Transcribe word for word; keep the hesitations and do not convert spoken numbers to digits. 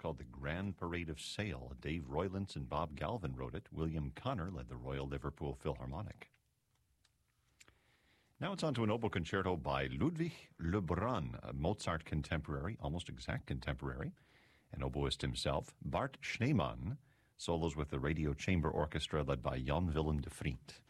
called The Grand Parade of Sale. Dave Roylance and Bob Galvin wrote it. William Connor led the Royal Liverpool Philharmonic. Now it's on to an oboe concerto by Ludwig Lebrun, a Mozart contemporary, almost exact contemporary, an oboist himself. Bart Schneemann solos with the Radio Chamber Orchestra led by Jan Willem de Vriend.